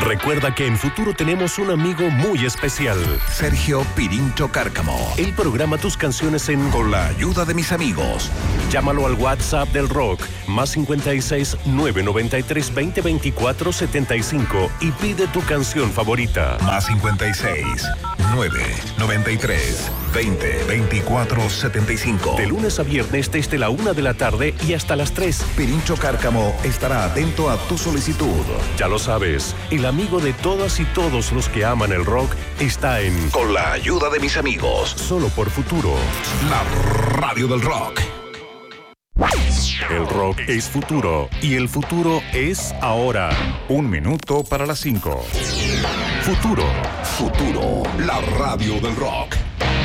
Recuerda que en Futuro tenemos un amigo muy especial. Sergio Pirincho Cárcamo. Él programa tus canciones Con la ayuda de mis amigos. Llámalo al WhatsApp del rock, más 56 993 2024 75 y pide tu canción favorita. Más 56 993 2024 75. De lunes a viernes desde la 1 de la tarde y hasta las 3. Pirincho Cárcamo estará atento a tu solicitud. Ya lo sabes, el amigo de todas y todos los que aman el rock está en Con la ayuda de mis amigos. Solo por Futuro. La radio del rock. El rock es futuro y el futuro es ahora. 1 minuto para las 5. Futuro. Futuro, la radio del rock.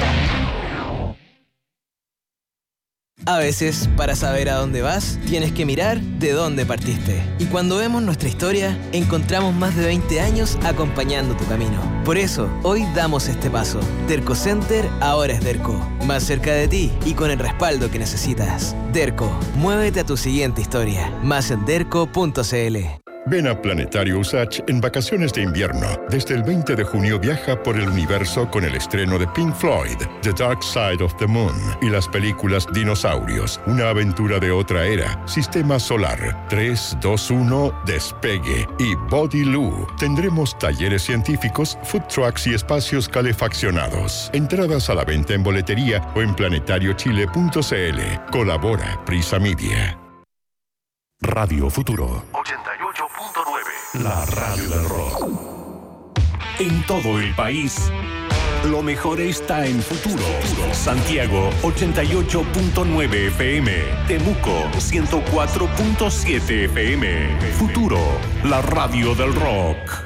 A veces, para saber a dónde vas, tienes que mirar de dónde partiste. Y cuando vemos nuestra historia, encontramos más de 20 años acompañando tu camino. Por eso, hoy damos este paso. Derco Center ahora es Derco. Más cerca de ti y con el respaldo que necesitas. Derco, muévete a tu siguiente historia. Más en derco.cl. Ven a Planetario Usach en vacaciones de invierno. Desde el 20 de junio viaja por el universo con el estreno de Pink Floyd, The Dark Side of the Moon y las películas Dinosaurios, una aventura de otra era, Sistema Solar, 3, 2, 1, Despegue y Body Loo. Tendremos talleres científicos, food trucks y espacios calefaccionados. Entradas a la venta en boletería o en planetariochile.cl. Colabora Prisa Media. Radio Futuro 88.9. La radio del rock. En todo el país, lo mejor está en Futuro. Santiago 88.9 FM. Temuco 104.7 FM. Futuro, la radio del rock.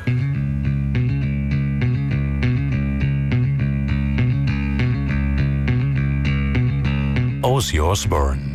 Ozzy Osbourne.